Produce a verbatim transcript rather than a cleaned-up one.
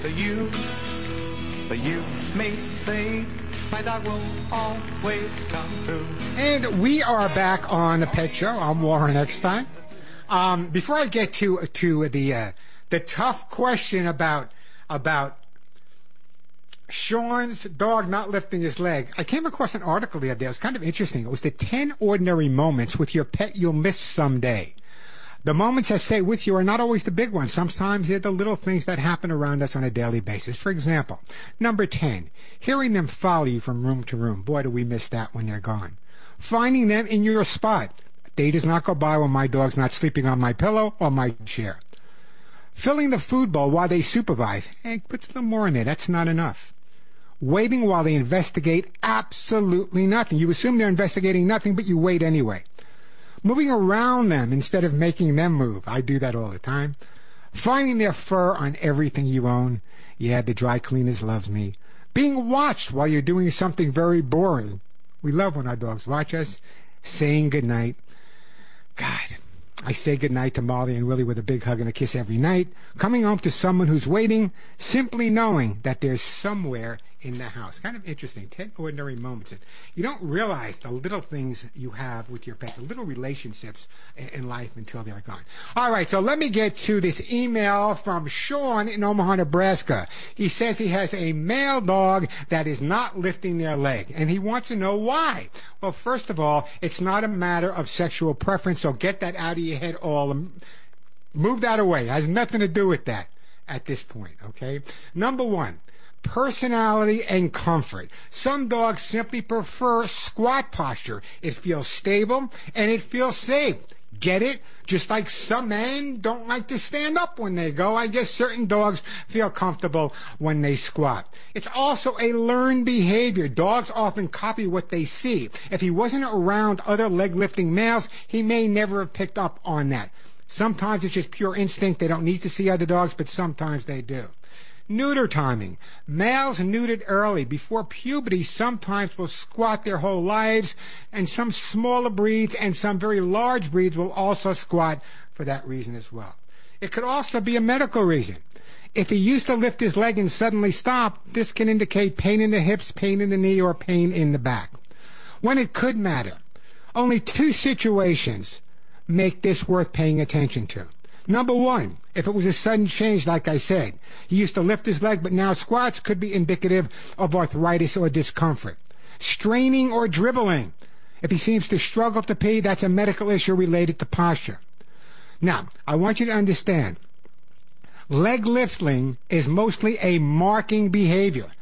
You, but you may think my dog will always come through. And we are back on the Pet Show. I'm Warren Eckstein. Um, before I get to to the uh, the tough question about about Sean's dog not lifting his leg, I came across an article the other day. It was kind of interesting. It was the ten ordinary moments with your pet you'll miss someday. The moments that stay with you are not always the big ones. Sometimes they're the little things that happen around us on a daily basis. For example, number ten, hearing them follow you from room to room. Boy, do we miss that when they're gone. Finding them in your spot. A day does not go by when my dog's not sleeping on my pillow or my chair. Filling the food bowl while they supervise. Hey, put some more in there. That's not enough. Waiting while they investigate absolutely nothing. You assume they're investigating nothing, but you wait anyway. Moving around them instead of making them move. I do that all the time. Finding their fur on everything you own. Yeah, the dry cleaners loves me. Being watched while you're doing something very boring. We love when our dogs watch us. Saying goodnight. God, I say goodnight to Molly and Willie with a big hug and a kiss every night. Coming home to someone who's waiting. Simply knowing that there's somewhere in the house. Kind of interesting. ten ordinary moments. You don't realize the little things you have with your pet, the little relationships in life until they're gone. All right, so let me get to this email from Sean in Omaha, Nebraska. He says he has a male dog that is not lifting their leg, and he wants to know why. Well, first of all, it's not a matter of sexual preference, so get that out of your head all. Move that away. It has nothing to do with that at this point, okay? Number one, personality and comfort. Some dogs simply prefer squat posture. It feels stable and it feels safe. Get it? Just like some men don't like to stand up when they go, I guess certain dogs feel comfortable when they squat. It's also a learned behavior. Dogs often copy what they see. If he wasn't around other leg-lifting males, he may never have picked up on that. Sometimes it's just pure instinct. They don't need to see other dogs, but sometimes they do. Neuter timing. Males neutered early, before puberty, sometimes will squat their whole lives, and some smaller breeds and some very large breeds will also squat for that reason as well. It could also be a medical reason. If he used to lift his leg and suddenly stopped, this can indicate pain in the hips, pain in the knee, or pain in the back. When it could matter, only two situations make this worth paying attention to. Number one, if it was a sudden change, like I said, he used to lift his leg but now squats, could be indicative of arthritis or discomfort. Straining or dribbling. If he seems to struggle to pee, that's a medical issue related to posture. Now, I want you to understand, leg lifting is mostly a marking behavior.